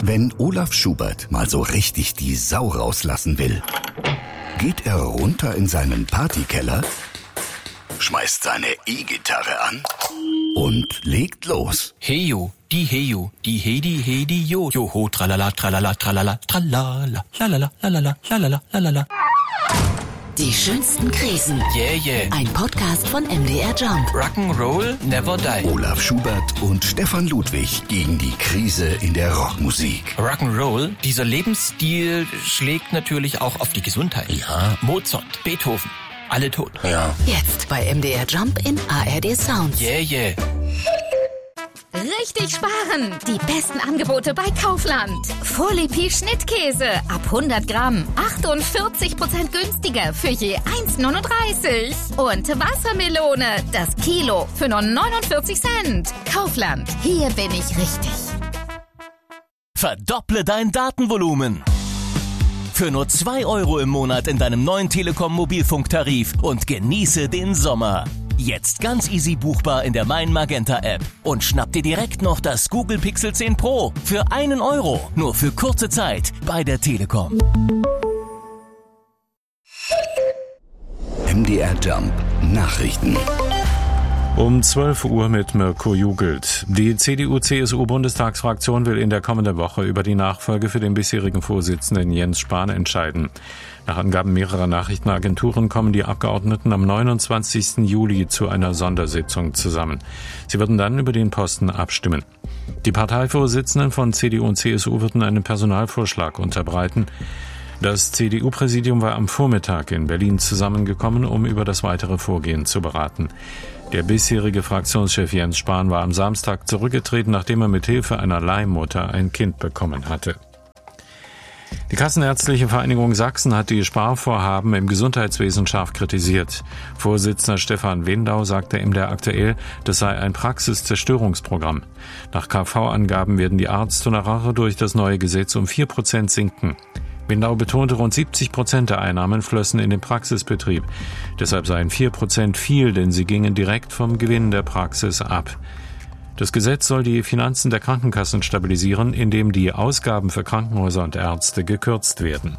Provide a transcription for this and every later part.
Wenn Olaf Schubert mal so richtig die Sau rauslassen will, geht er runter in seinen Partykeller, schmeißt seine E-Gitarre an und legt los. Heyo, die Heyo, die Hedi, Jo, Joho, tralala, tralala, tralala, tralala, lalala, lalala, lalala, lalala. Die schönsten Krisen. Yeah. Ein Podcast von MDR Jump. Rock'n'Roll never die. Olaf Schubert und Stefan Ludwig gegen die Krise in der Rockmusik. Rock'n'Roll, dieser Lebensstil schlägt natürlich auch auf die Gesundheit. Ja. Mozart, Beethoven, alle tot. Ja. Jetzt bei MDR Jump in ARD Sounds. Yeah. Richtig sparen! Die besten Angebote bei Kaufland. Vorlepi Schnittkäse ab 100 Gramm. 48% günstiger für je 1,39. Und Wassermelone, das Kilo für nur 49 Cent. Kaufland, hier bin ich richtig. Verdopple dein Datenvolumen. Für nur 2 € im Monat in deinem neuen Telekom-Mobilfunktarif und genieße den Sommer. Jetzt ganz easy buchbar in der Mein Magenta App. Und schnapp dir direkt noch das Google Pixel 10 Pro für 1 €. Nur für kurze Zeit bei der Telekom. MDR Jump Nachrichten. Um 12 Uhr mit Mirko Jugelt. Die CDU-CSU-Bundestagsfraktion will in der kommenden Woche über die Nachfolge für den bisherigen Vorsitzenden Jens Spahn entscheiden. Nach Angaben mehrerer Nachrichtenagenturen kommen die Abgeordneten am 29. Juli zu einer Sondersitzung zusammen. Sie würden dann über den Posten abstimmen. Die Parteivorsitzenden von CDU und CSU würden einen Personalvorschlag unterbreiten. Das CDU-Präsidium war am Vormittag in Berlin zusammengekommen, um über das weitere Vorgehen zu beraten. Der bisherige Fraktionschef Jens Spahn war am Samstag zurückgetreten, nachdem er mit Hilfe einer Leihmutter ein Kind bekommen hatte. Die Kassenärztliche Vereinigung Sachsen hat die Sparvorhaben im Gesundheitswesen scharf kritisiert. Vorsitzender Stefan Windau sagte in der Aktuell, das sei ein Praxiszerstörungsprogramm. Nach KV-Angaben werden die Arzthonorare durch das neue Gesetz um 4% sinken. Windau betonte, rund 70% der Einnahmen flössen in den Praxisbetrieb. Deshalb seien 4% viel, denn sie gingen direkt vom Gewinn der Praxis ab. Das Gesetz soll die Finanzen der Krankenkassen stabilisieren, indem die Ausgaben für Krankenhäuser und Ärzte gekürzt werden.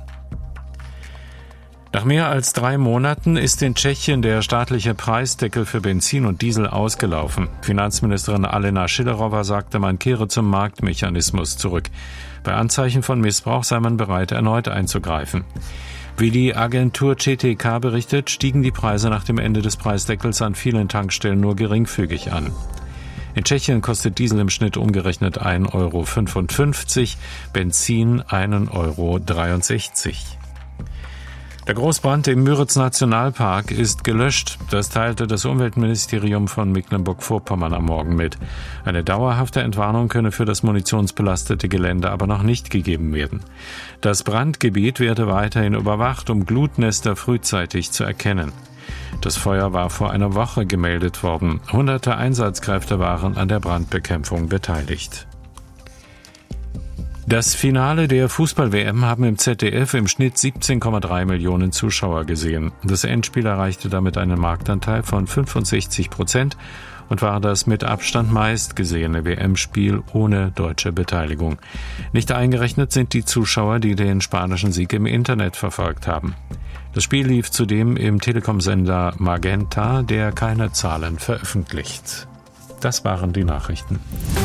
Nach mehr als 3 Monaten ist in Tschechien der staatliche Preisdeckel für Benzin und Diesel ausgelaufen. Finanzministerin Alena Schillerova sagte, man kehre zum Marktmechanismus zurück. Bei Anzeichen von Missbrauch sei man bereit, erneut einzugreifen. Wie die Agentur CTK berichtet, stiegen die Preise nach dem Ende des Preisdeckels an vielen Tankstellen nur geringfügig an. In Tschechien kostet Diesel im Schnitt umgerechnet 1,55 €, Benzin 1,63 €. Der Großbrand im Müritz-Nationalpark ist gelöscht. Das teilte das Umweltministerium von Mecklenburg-Vorpommern am Morgen mit. Eine dauerhafte Entwarnung könne für das munitionsbelastete Gelände aber noch nicht gegeben werden. Das Brandgebiet werde weiterhin überwacht, um Glutnester frühzeitig zu erkennen. Das Feuer war vor einer Woche gemeldet worden. Hunderte Einsatzkräfte waren an der Brandbekämpfung beteiligt. Das Finale der Fußball-WM haben im ZDF im Schnitt 17,3 Millionen Zuschauer gesehen. Das Endspiel erreichte damit einen Marktanteil von 65% und war das mit Abstand meistgesehene WM-Spiel ohne deutsche Beteiligung. Nicht eingerechnet sind die Zuschauer, die den spanischen Sieg im Internet verfolgt haben. Das Spiel lief zudem im Telekom-Sender Magenta, der keine Zahlen veröffentlicht. Das waren die Nachrichten.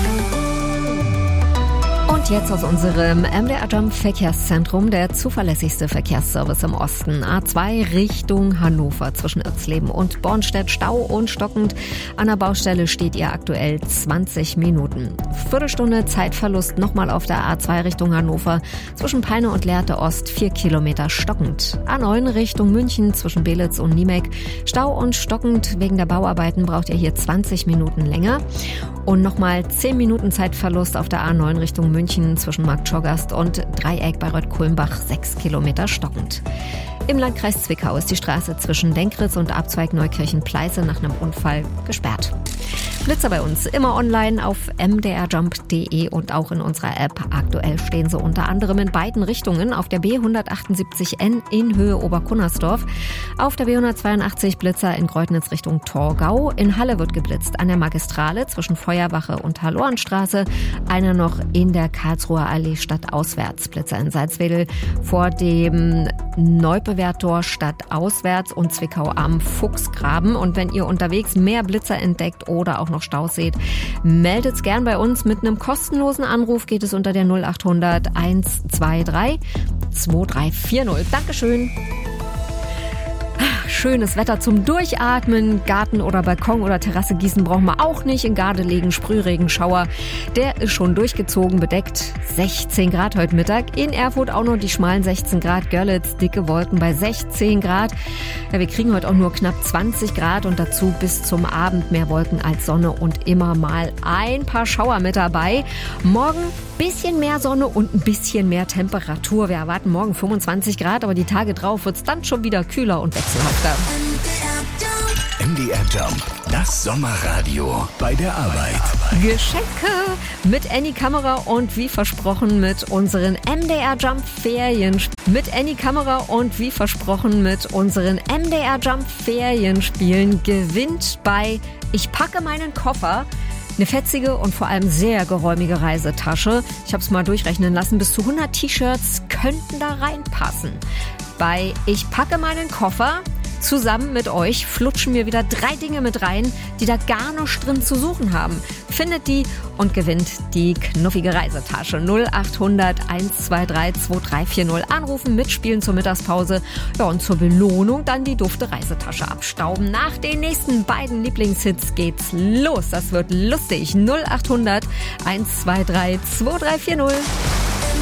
Und jetzt aus unserem MDR Jump Verkehrszentrum, der zuverlässigste Verkehrsservice im Osten. A2 Richtung Hannover zwischen Irzleben und Bornstedt, Stau und stockend. An der Baustelle steht ihr aktuell 20 Minuten. Viertelstunde Zeitverlust nochmal auf der A2 Richtung Hannover zwischen Peine und Lehrte Ost, 4 Kilometer stockend. A9 Richtung München zwischen Belitz und Niemek, Stau und stockend. Wegen der Bauarbeiten braucht ihr hier 20 Minuten länger. Und nochmal 10 Minuten Zeitverlust auf der A9 Richtung München zwischen Marktschorgast und Dreieck bei Reuth-Kulmbach, 6 Kilometer stockend. Im Landkreis Zwickau ist die Straße zwischen Denkritz und Abzweig Neukirchen-Pleiße nach einem Unfall gesperrt. Blitzer bei uns immer online auf mdrjump.de und auch in unserer App. Aktuell stehen sie unter anderem in beiden Richtungen auf der B178N in Höhe Oberkunnersdorf, auf der B182 Blitzer in Greutnitz Richtung Torgau. In Halle wird geblitzt an der Magistrale zwischen Feuerwache und Hallorenstraße, einer noch in der Karlsruher Allee stadtauswärts. Blitzer in Salzwedel vor dem Neubewertor stadtauswärts und Zwickau am Fuchsgraben. Und wenn ihr unterwegs mehr Blitzer entdeckt oder auch noch Staus seht, meldet's gern bei uns. Mit einem kostenlosen Anruf geht es unter der 0800 123 2340. Dankeschön. Schönes Wetter zum Durchatmen. Garten oder Balkon oder Terrasse gießen brauchen wir auch nicht. In Garde legen, Sprühregenschauer. Der ist schon durchgezogen, bedeckt. 16 Grad heute Mittag. In Erfurt auch noch die schmalen 16 Grad. Görlitz, dicke Wolken bei 16 Grad. Ja, wir kriegen heute auch nur knapp 20 Grad und dazu bis zum Abend mehr Wolken als Sonne und immer mal ein paar Schauer mit dabei. Morgen bisschen mehr Sonne und ein bisschen mehr Temperatur. Wir erwarten morgen 25 Grad, aber die Tage drauf wird's dann schon wieder kühler und wechselhafter. MDR Jump, das Sommerradio bei der Arbeit. Geschenke mit Annie Kamera und wie versprochen mit unseren MDR Jump Ferienspielen gewinnt bei Ich packe meinen Koffer eine fetzige und vor allem sehr geräumige Reisetasche. Ich habe es mal durchrechnen lassen, bis zu 100 T-Shirts könnten da reinpassen. Bei Ich packe meinen Koffer zusammen mit euch flutschen wir wieder 3 Dinge mit rein, die da gar nichts drin zu suchen haben. Findet die und gewinnt die knuffige Reisetasche. 0800 123 2340. Anrufen, mitspielen zur Mittagspause. Ja, und zur Belohnung dann die dufte Reisetasche abstauben. Nach den nächsten beiden Lieblingshits geht's los. Das wird lustig. 0800 123 2340.